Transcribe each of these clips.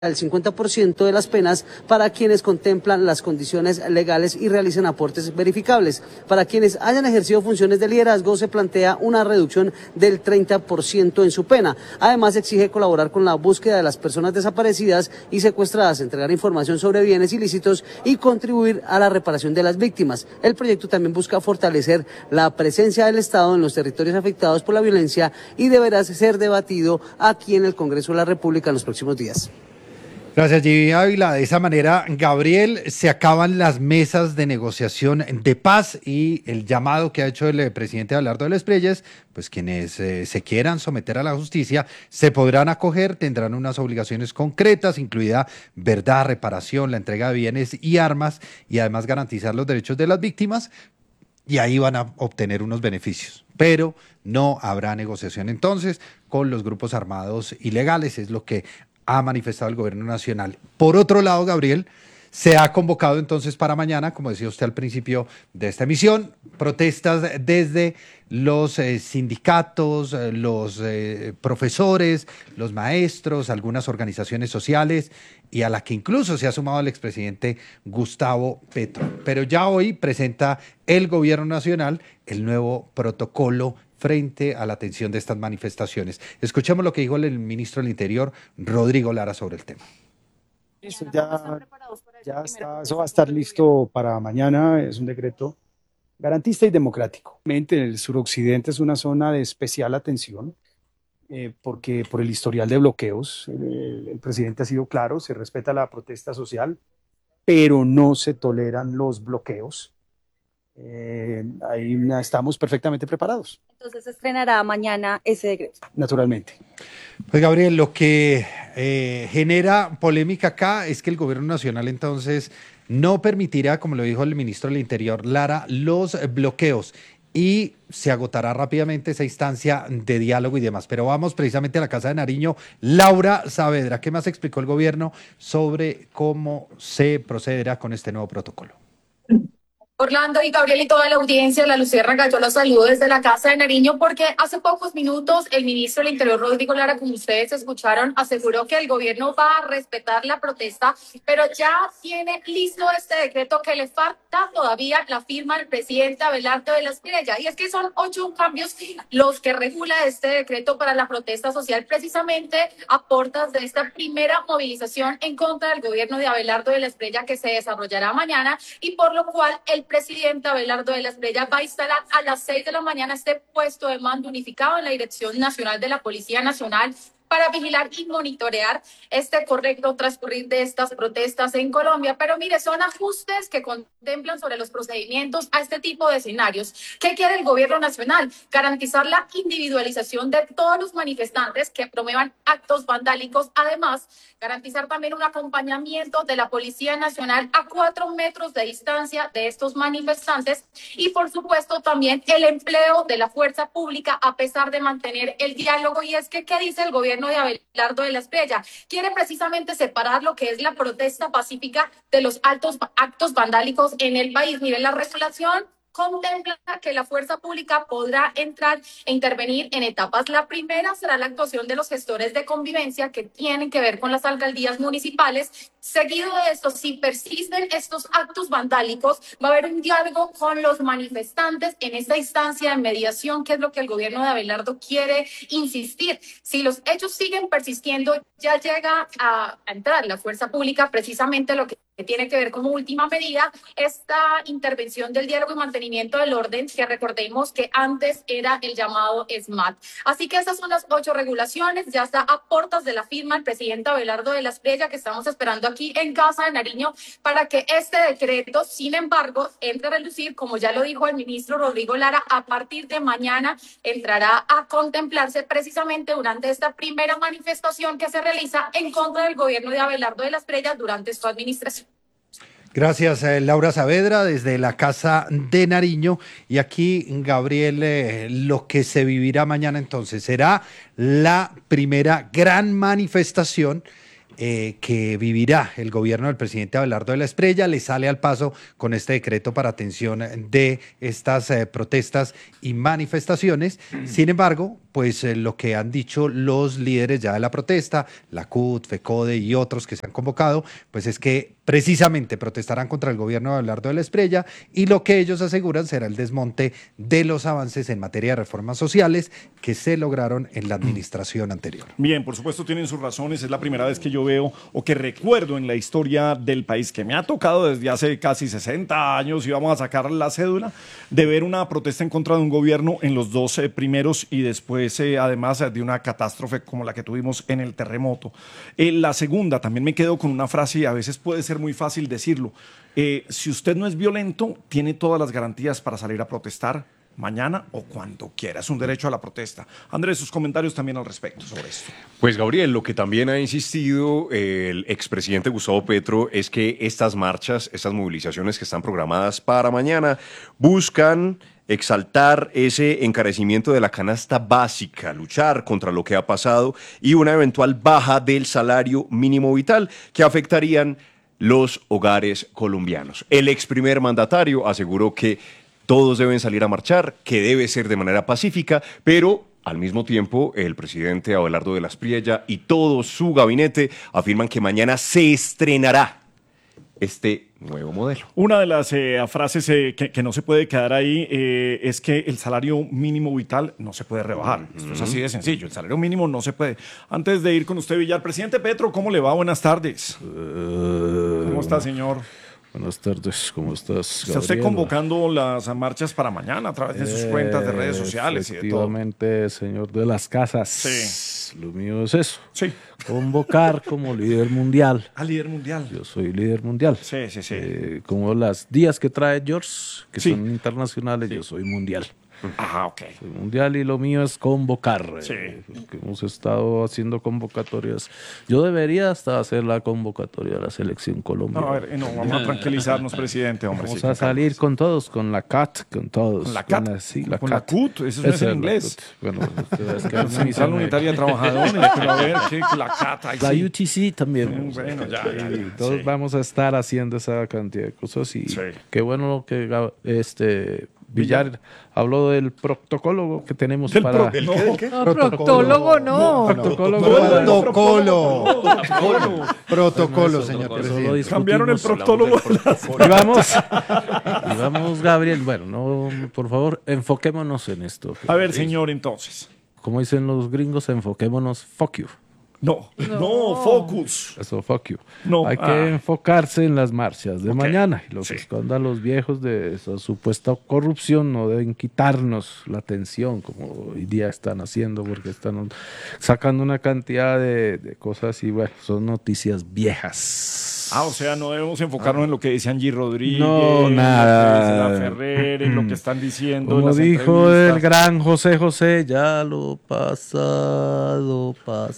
el 50% de las penas para quienes contemplan las condiciones legales y realicen aportes verificables. Para quienes hayan ejercido funciones de liderazgo se plantea una reducción del 30% en su pena. Además exige colaborar con la búsqueda de las personas desaparecidas y secuestradas, entregar información sobre bienes ilícitos y contribuir a la reparación de las víctimas. El proyecto también busca fortalecer la presencia del Estado en los territorios afectados por la violencia y deberá ser debatido aquí en el Congreso de la República en los próximos días. Gracias, Jimmy Ávila. De esa manera, Gabriel, se acaban las mesas de negociación de paz y el llamado que ha hecho el presidente Abelardo de las Espriellas, pues quienes se quieran someter a la justicia se podrán acoger, tendrán unas obligaciones concretas, incluida verdad, reparación, la entrega de bienes y armas y además garantizar los derechos de las víctimas. Y ahí van a obtener unos beneficios, pero no habrá negociación entonces con los grupos armados ilegales, es lo que ha manifestado el gobierno nacional. Por otro lado, Gabriel, se ha convocado entonces para mañana, como decía usted al principio de esta emisión, protestas desde los sindicatos, los profesores, los maestros, algunas organizaciones sociales y a la que incluso se ha sumado el expresidente Gustavo Petro. Pero ya hoy presenta el gobierno nacional el nuevo protocolo frente a la atención de estas manifestaciones. Escuchemos lo que dijo el ministro del Interior, Rodrigo Lara, sobre el tema. Eso ya está, eso va a estar listo para mañana. Es un decreto garantista y democrático. El suroccidente es una zona de especial atención porque por el historial de bloqueos, el presidente ha sido claro, se respeta la protesta social, pero no se toleran los bloqueos. Ahí estamos perfectamente preparados. Entonces se estrenará mañana ese decreto. Naturalmente. Pues Gabriel, lo que genera polémica acá es que el gobierno nacional entonces no permitirá, como lo dijo el ministro del Interior, Lara, los bloqueos y se agotará rápidamente esa instancia de diálogo y demás. Pero vamos precisamente a la Casa de Nariño. Laura Saavedra, ¿qué más explicó el gobierno sobre cómo se procederá con este nuevo protocolo? Orlando y Gabriel y toda la audiencia de La Luciérnaga, yo los saludo desde la Casa de Nariño porque hace pocos minutos el ministro del Interior, Rodrigo Lara, como ustedes escucharon, aseguró que el gobierno va a respetar la protesta, pero ya tiene listo este decreto que le falta todavía la firma del presidente Abelardo de las Espriellas. Y es que son 8 cambios los que regula este decreto para la protesta social, precisamente a portas de esta primera movilización en contra del gobierno de Abelardo de las Espriellas que se desarrollará mañana y por lo cual el presidente Abelardo de las Espriellas va a instalar a las 6 de la mañana este puesto de mando unificado en la Dirección Nacional de la Policía Nacional para vigilar y monitorear este correcto transcurrir de estas protestas en Colombia. Pero mire, son ajustes que contemplan sobre los procedimientos a este tipo de escenarios. ¿Qué quiere el gobierno nacional? Garantizar la individualización de todos los manifestantes que promuevan actos vandálicos. Además, garantizar también un acompañamiento de la Policía Nacional a 4 metros de distancia de estos manifestantes y, por supuesto, también el empleo de la fuerza pública a pesar de mantener el diálogo. Y es que, ¿qué dice el gobierno de Abelardo de las Espriellas? Quiere precisamente separar lo que es la protesta pacífica de los actos vandálicos en el país. Miren, la resolución contempla que la fuerza pública podrá entrar e intervenir en etapas. La primera será la actuación de los gestores de convivencia que tienen que ver con las alcaldías municipales. Seguido de esto, si persisten estos actos vandálicos, va a haber un diálogo con los manifestantes en esta instancia de mediación, que es lo que el gobierno de Abelardo quiere insistir. Si los hechos siguen persistiendo, ya llega a entrar la fuerza pública, precisamente lo que tiene que ver como última medida esta intervención del diálogo y mantenimiento del orden, que recordemos que antes era el llamado SMAT. Así que esas son las 8 regulaciones, ya está a portas de la firma el presidente Abelardo de las Espriellas, que estamos esperando aquí en Casa de Nariño para que este decreto, sin embargo, entre a relucir, como ya lo dijo el ministro Rodrigo Lara, a partir de mañana entrará a contemplarse precisamente durante esta primera manifestación que se realiza en contra del gobierno de Abelardo de las Espriellas durante su administración. Gracias, Laura Saavedra, desde la Casa de Nariño. Y aquí, Gabriel, lo que se vivirá mañana entonces será la primera gran manifestación que vivirá el gobierno del presidente Abelardo de la Espriella. Le sale al paso con este decreto para atención de estas protestas y manifestaciones. Sin embargo, pues lo que han dicho los líderes ya de la protesta, la CUT, FECODE y otros que se han convocado, pues es que precisamente protestarán contra el gobierno de Abelardo de la Espriella y lo que ellos aseguran será el desmonte de los avances en materia de reformas sociales que se lograron en la administración anterior. Bien, por supuesto tienen sus razones, es la primera vez que yo veo o que recuerdo en la historia del país que me ha tocado desde hace casi 60 años, y vamos a sacar la cédula, de ver una protesta en contra de un gobierno en los dos primeros y después además de una catástrofe como la que tuvimos en el terremoto. La segunda, también me quedo con una frase y a veces puede ser muy fácil decirlo. Si usted no es violento, tiene todas las garantías para salir a protestar mañana o cuando quiera. Es un derecho a la protesta. Andrés, sus comentarios también al respecto sobre esto. Pues Gabriel, lo que también ha insistido el expresidente Gustavo Petro es que estas marchas, estas movilizaciones que están programadas para mañana, buscan exaltar ese encarecimiento de la canasta básica, luchar contra lo que ha pasado y una eventual baja del salario mínimo vital que afectarían los hogares colombianos. El ex primer mandatario aseguró que todos deben salir a marchar, que debe ser de manera pacífica, pero al mismo tiempo el presidente Abelardo de la Espriella y todo su gabinete afirman que mañana se estrenará este nuevo modelo. Una de las frases que no se puede quedar ahí es que el salario mínimo vital no se puede rebajar. Esto es así de sencillo. El salario mínimo no se puede. Antes de ir con usted, Villar, presidente Petro, ¿cómo le va? Buenas tardes. ¿Cómo está, señor? Buenas tardes, ¿cómo estás, Gabriel? Está usted convocando las marchas para mañana a través de sus cuentas de redes sociales y de todo. Efectivamente, señor de las casas. Sí. Lo mío es eso. Sí. Convocar como líder mundial. Ah, líder mundial. Yo soy líder mundial. Sí, sí, sí. Como las días que trae George, que Sí. son internacionales, yo soy mundial. Ajá, ok. Soy mundial y lo mío es convocar. Sí. Porque hemos estado haciendo convocatorias. Yo debería hasta hacer la convocatoria de la selección colombiana. No, a ver, no, vamos a tranquilizarnos, presidente, hombre. Vamos sí, a salir con todos, con la CAT, con todos. ¿Con la CAT? Sí, con CAT. la CUT, eso no es en la inglés. CUT. Bueno, ustedes que Central Unitaria de Trabajadores, pero a ver, ¿qué? La CAT, ahí la sí. UTC también. Bueno, ya. Todos Sí. vamos a estar haciendo esa cantidad de cosas y Sí. qué bueno que Villar habló del proctólogo que tenemos Del para... ¿Qué? Proctólogo no. Protocolo, señor Eso lo presidente. discutimos. Cambiaron el proctólogo. Y vamos, Gabriel, bueno, no, por favor, enfoquémonos en esto. A ver, señor, entonces. Como dicen los gringos, enfoquémonos, fuck you. No, focus. Eso, fuck you. No, Hay que enfocarse en las marchas de Ok, mañana. Y lo sí. que escondan los viejos de esa supuesta corrupción no deben quitarnos la atención como hoy día están haciendo, porque están sacando una cantidad de cosas y bueno, son noticias viejas. Ah, o sea, no debemos enfocarnos en lo que dice Angie Rodríguez, No, en nada. lo que dice la Ferrer, en lo que están diciendo en Como las dijo el entrevistas. gran José José, ya lo pasado,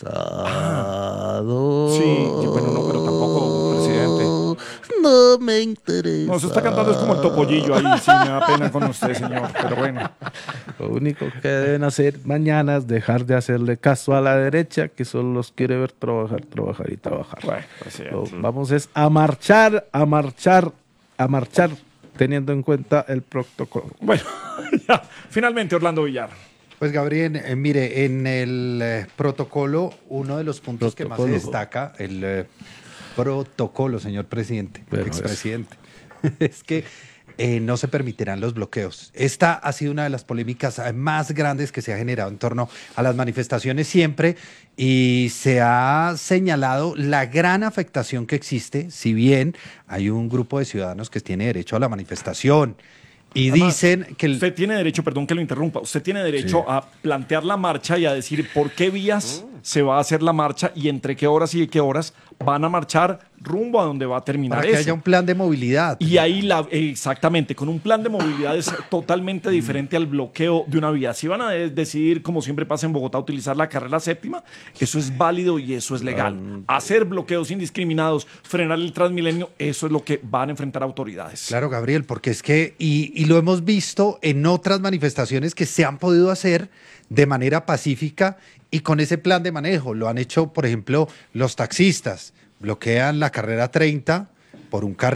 pasado. Sí, bueno, no, pero tampoco, presidente. No me interesa. No, eso está cantando es como el topollillo ahí, sí, me da pena con usted, señor, pero bueno. Lo único que deben hacer mañana es dejar de hacerle caso a la derecha, que solo los quiere ver trabajar, trabajar y trabajar. Bueno, presidente. Vamos es a marchar, teniendo en cuenta el protocolo. Bueno, ya, finalmente, Orlando Villar. Pues Gabriel, mire, en el protocolo, uno de los puntos que más se destaca, el protocolo, señor presidente, Pero expresidente, es que no se permitirán los bloqueos. Esta ha sido una de las polémicas más grandes que se ha generado en torno a las manifestaciones siempre y se ha señalado la gran afectación que existe, si bien hay un grupo de ciudadanos que tiene derecho a la manifestación. Y Además, dicen que... Usted tiene derecho, perdón que lo interrumpa, usted tiene derecho a plantear la marcha y a decir por qué vías se va a hacer la marcha y entre qué horas y de qué horas van a marchar rumbo a donde va a terminar para que eso. haya un plan de movilidad. Y ahí, exactamente, con un plan de movilidad es totalmente diferente al bloqueo de una vía. Si van a decidir, como siempre pasa en Bogotá, utilizar la carrera séptima, eso es válido y eso es legal. Hacer bloqueos indiscriminados, frenar el Transmilenio, eso es lo que van a enfrentar autoridades. Claro, Gabriel, porque es que, y lo hemos visto en otras manifestaciones que se han podido hacer de manera pacífica y con ese plan de manejo. Lo han hecho, por ejemplo, los taxistas. Bloquean la carrera 30 por un carril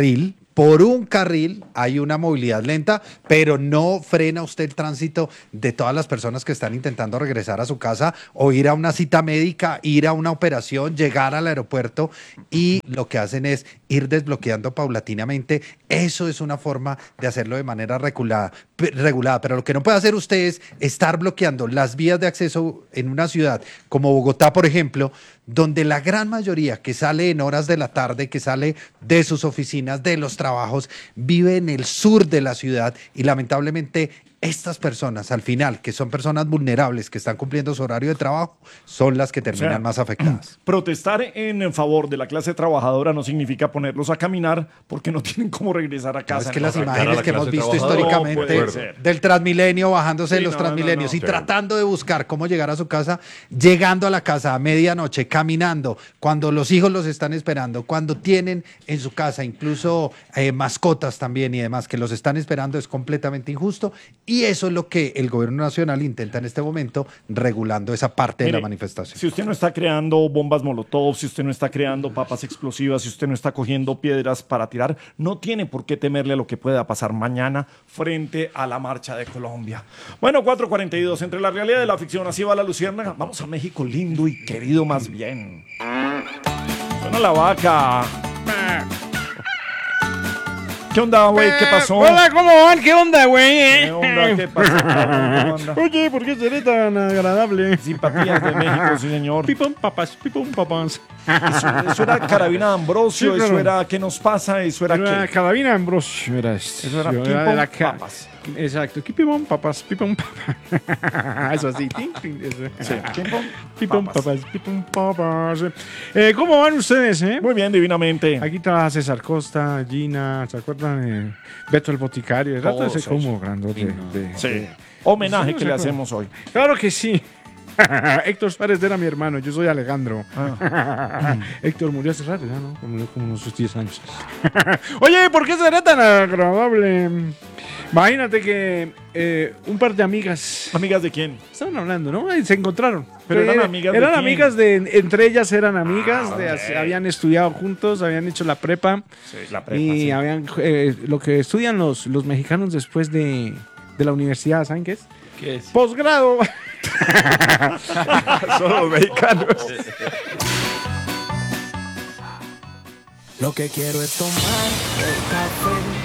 por un carril hay una movilidad lenta, pero no frena usted el tránsito de todas las personas que están intentando regresar a su casa o ir a una cita médica, ir a una operación, llegar al aeropuerto, y lo que hacen es ir desbloqueando paulatinamente. Eso es una forma de hacerlo de manera regulada, pero lo que no puede hacer usted es estar bloqueando las vías de acceso en una ciudad como Bogotá, por ejemplo, donde la gran mayoría que sale en horas de la tarde, que sale de sus oficinas, de los trabajos, vive en el sur de la ciudad, y lamentablemente estas personas, al final, que son personas vulnerables, que están cumpliendo su horario de trabajo, son las que terminan más afectadas. Protestar en favor de la clase trabajadora no significa ponerlos a caminar porque no tienen cómo regresar a casa. Es que las imágenes que hemos visto históricamente del Transmilenio, bajándose de los Transmilenios y tratando de buscar cómo llegar a su casa, llegando a la casa a medianoche, caminando, cuando los hijos los están esperando, cuando tienen en su casa incluso mascotas también y demás que los están esperando, es completamente injusto. Y eso es lo que el gobierno nacional intenta en este momento, regulando esa parte de la manifestación. Si usted no está creando bombas molotov, si usted no está creando papas explosivas, si usted no está cogiendo piedras para tirar, no tiene por qué temerle a lo que pueda pasar mañana frente a la marcha de Colombia. Bueno, 4:42, entre la realidad y la ficción, así va la luciérnaga. Vamos a México lindo y querido más bien. Suena la vaca. ¿Qué onda, güey? ¿Qué pasó? Hola, ¿cómo van? ¿Qué onda, güey? ¿Qué onda? ¿Qué pasó, cabrón? ¿Cómo anda? Oye, ¿por qué seré tan agradable? Simpatías de México, sí, señor. Pipón papas, pipón papas. Eso era Carabina de Ambrosio, Sí, claro. eso era ¿Qué nos pasa? Eso era Era ¿qué? Carabina Ambrosio, era esto. Eso era Yo Pipón de la Papas. Exacto, pipón papas, pipón papas. Eso así, ting, ting, eso. Sí, Pipón papas, pipón papas. ¿Cómo van ustedes, Muy bien, divinamente. Aquí está César Costa, Gina, ¿se acuerdan? Beto el Boticario, el rato ese sí, como grandote. Sí. Homenaje Sí, que le sí, hacemos hoy. Claro que sí. Héctor Suárez era mi hermano, yo soy Alejandro. Héctor murió hace rato, ya, ¿no? Murió como unos 10 años. Oye, ¿por qué será tan agradable? Imagínate que un par de amigas. ¿Amigas de quién? Estaban hablando, ¿no? Y se encontraron. Pero eran amigas de Eran quién? amigas de. Entre ellas eran amigas, ok. habían estudiado juntos, habían hecho la prepa. Sí, la prepa. Y sí. habían. Lo que estudian los mexicanos después de la universidad, ¿saben qué es? ¿Qué es? Posgrado. Son los mexicanos. Lo que quiero es tomar el café.